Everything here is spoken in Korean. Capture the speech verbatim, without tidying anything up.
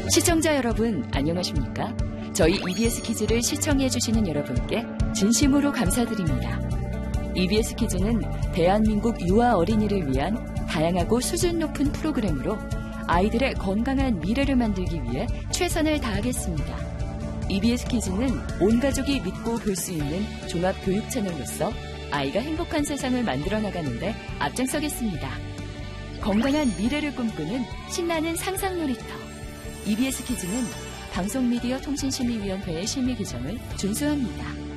시청자 여러분, 안녕하십니까? 저희 이비에스 키즈를 시청해주시는 여러분께 진심으로 감사드립니다. 이비에스 키즈는 대한민국 유아 어린이를 위한 다양하고 수준 높은 프로그램으로 아이들의 건강한 미래를 만들기 위해 최선을 다하겠습니다. 이비에스 키즈는 온 가족이 믿고 볼 수 있는 종합 교육 채널로서 아이가 행복한 세상을 만들어 나가는데 앞장서겠습니다. 건강한 미래를 꿈꾸는 신나는 상상 놀이터. 이비에스 키즈는 방송미디어 통신심의위원회의 심의 규정을 준수합니다.